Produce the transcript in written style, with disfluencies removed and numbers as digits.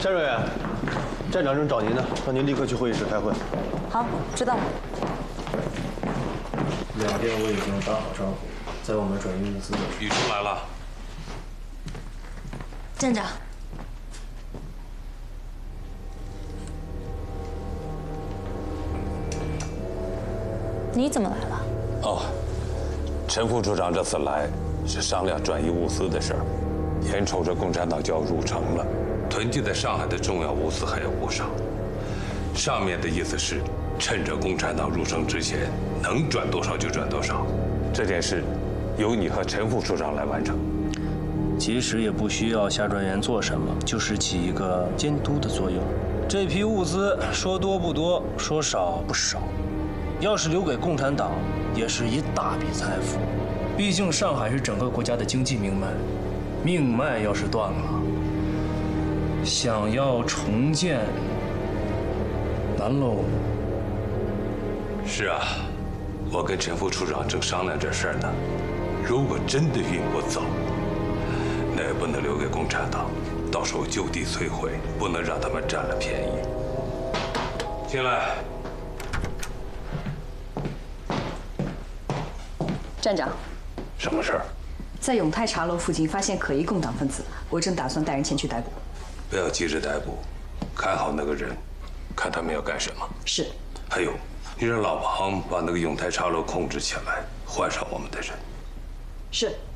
夏瑞元，站长正找您呢，让您立刻去会议室开会。 好，知道了。 两边我已经打好招呼，在我们转移物资的。 雨生来了。 站长。 你怎么来了？ 哦，陈副处长这次来是商量转移物资的事儿，眼瞅着共产党就要入城了，囤积在上海的重要物资还有不少。上面的意思是，趁着共产党入城之前，能转多少就转多少。这件事由你和陈副处长来完成。 其实也不需要夏专员做什么，就是起一个监督的作用。这批物资说多不多，说少不少。 要是留给共产党，也是一大笔财富。毕竟上海是整个国家的经济命脉，命脉要是断了，想要重建难喽。 是啊，我跟陈副处长正商量这事儿呢。如果真的运不走，那也不能留给共产党，到时候就地摧毁，不能让他们占了便宜。进来。 站长， 什么事儿？ 在永泰茶楼附近发现可疑共党分子，我正打算带人前去逮捕。 不要急着逮捕，看好那个人，看他们要干什么。 是。 还有，你让老庞把那个永泰茶楼控制起来，换上我们的人。 是。